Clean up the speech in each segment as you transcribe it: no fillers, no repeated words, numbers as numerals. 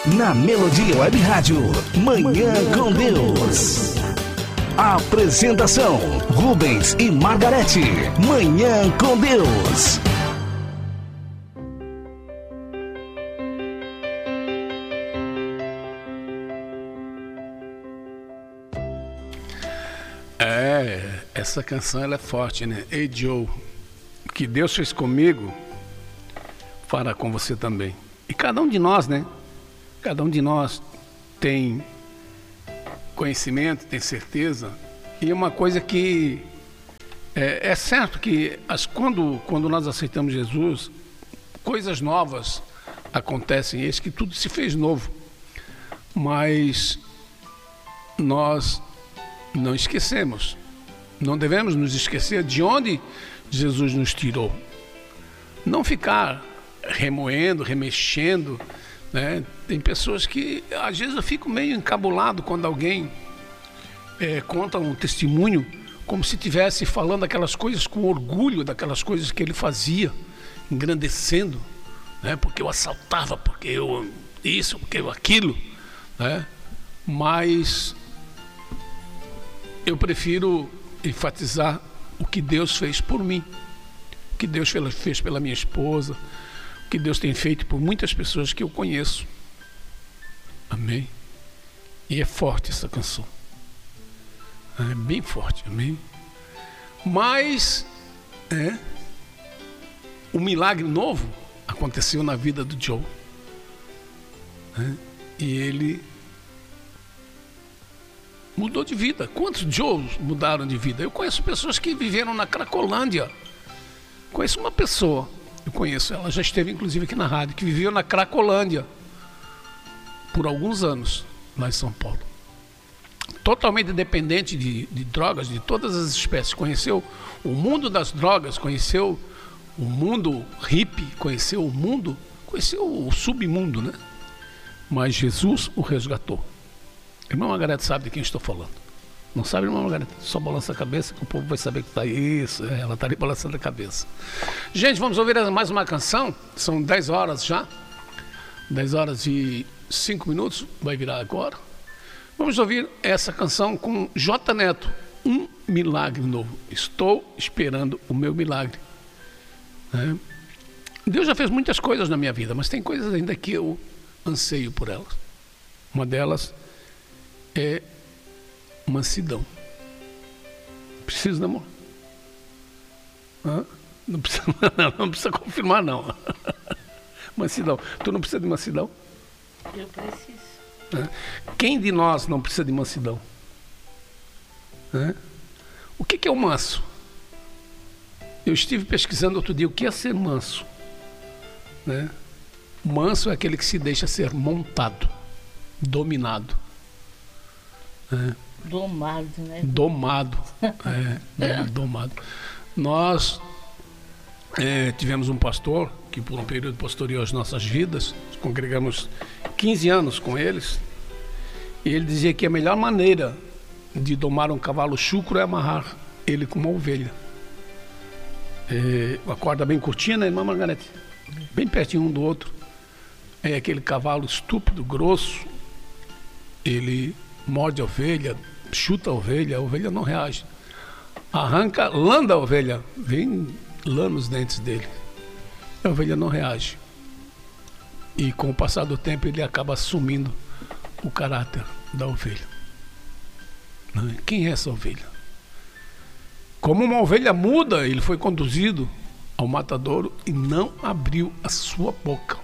Na Melodia Web Rádio, Manhã com Deus. Apresentação, Rubens e Margarete. Manhã com Deus. Essa canção ela é forte, né? Ei, Joe, o que Deus fez comigo, fará com você também. E cada um de nós, né? Cada um de nós tem conhecimento, tem certeza. E uma coisa que é certo que quando nós aceitamos Jesus, coisas novas acontecem. Eis que tudo se fez novo. Mas nós não esquecemos. Não devemos nos esquecer de onde Jesus nos tirou. Não ficar remoendo, remexendo, né? Tem pessoas que às vezes eu fico meio encabulado quando alguém conta um testemunho como se estivesse falando aquelas coisas com orgulho daquelas coisas que ele fazia, engrandecendo, né? Porque eu assaltava, porque eu isso, porque eu aquilo, né? Mas eu prefiro enfatizar o que Deus fez por mim, o que Deus fez pela minha esposa, o que Deus tem feito por muitas pessoas que eu conheço. Amém? E é forte essa canção. É bem forte, amém? Mas um milagre novo aconteceu na vida do Joe. E ele mudou de vida. Quantos Joes mudaram de vida? Eu conheço pessoas que viveram na Cracolândia. Conheço uma pessoa, ela já esteve inclusive aqui na rádio, que viveu na Cracolândia por alguns anos, lá em São Paulo. Totalmente dependente de drogas, de todas as espécies. Conheceu o mundo das drogas, conheceu o mundo hippie, conheceu o submundo, né? Mas Jesus o resgatou. Irmã Margarete sabe de quem estou falando. Não sabe, irmã Margarete? Só balança a cabeça que o povo vai saber que está isso. Ela está ali balançando a cabeça. Gente, vamos ouvir mais uma canção. São 10 horas já. 10 horas e 5 minutos. Vai virar agora. Vamos ouvir essa canção com J. Neto. Um milagre novo. Estou esperando o meu milagre. Deus já fez muitas coisas na minha vida, mas tem coisas ainda que eu anseio por elas. Uma delas é mansidão. Precisa de amor? Não precisa confirmar, não. Mansidão. Tu não precisa de mansidão? Eu preciso. Quem de nós não precisa de mansidão? O que é o manso? Eu estive pesquisando outro dia o que é ser manso. Manso é aquele que se deixa ser montado, dominado. Domado, né? Domado. Domado. Nós tivemos um pastor que por um período pastoreou as nossas vidas. Congregamos 15 anos com eles. E ele dizia que a melhor maneira de domar um cavalo chucro é amarrar ele com uma ovelha. Uma corda bem curtinha, né, irmã Margarete? Bem pertinho um do outro. É aquele cavalo estúpido, grosso. Ele morde a ovelha, chuta a ovelha não reage. Arranca lã da ovelha, vem lã nos dentes dele. A ovelha não reage. E com o passar do tempo ele acaba assumindo o caráter da ovelha. Quem é essa ovelha? Como uma ovelha muda, ele foi conduzido ao matadouro e não abriu a sua boca.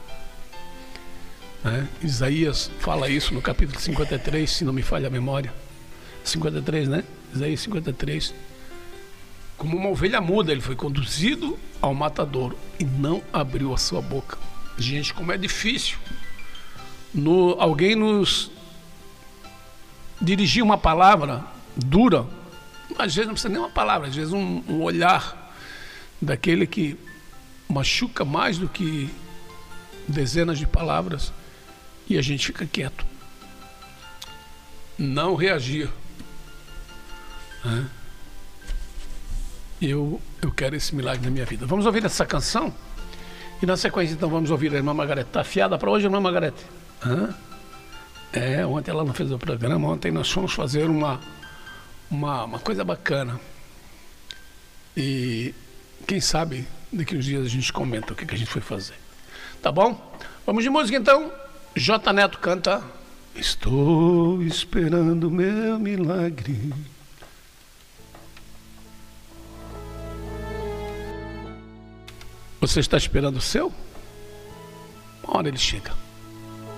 Isaías fala isso no capítulo 53, se não me falha a memória. 53, né? Isaías 53. Como uma ovelha muda, ele foi conduzido ao matadouro e não abriu a sua boca. Gente, como é difícil alguém nos dirigir uma palavra dura. Às vezes não precisa nem uma palavra, às vezes um olhar daquele que machuca mais do que dezenas de palavras. E a gente fica quieto. Não reagir. Eu quero esse milagre na minha vida. Vamos ouvir essa canção? E na sequência, então, vamos ouvir a irmã Margarete. Está afiada para hoje, irmã Margarete? Ontem ela não fez o programa. Ontem nós fomos fazer uma coisa bacana. E quem sabe daqui uns dias a gente comenta o que a gente foi fazer. Tá bom? Vamos de música então. J Neto canta Estou esperando meu milagre. Você está esperando o seu? Uma hora ele chega.